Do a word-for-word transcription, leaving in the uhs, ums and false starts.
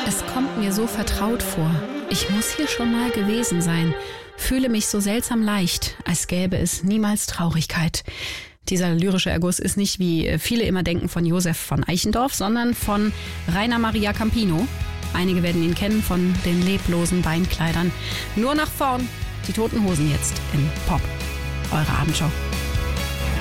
Es kommt mir so vertraut vor. Ich muss hier schon mal gewesen sein. Fühle mich so seltsam leicht, als gäbe es niemals Traurigkeit. Dieser lyrische Erguss ist nicht, wie viele immer denken, von Josef von Eichendorff, sondern von Rainer Maria Campino. Einige werden ihn kennen von den leblosen Beinkleidern. Nur nach vorn, die Toten Hosen jetzt in Pop. Eure Abendshow.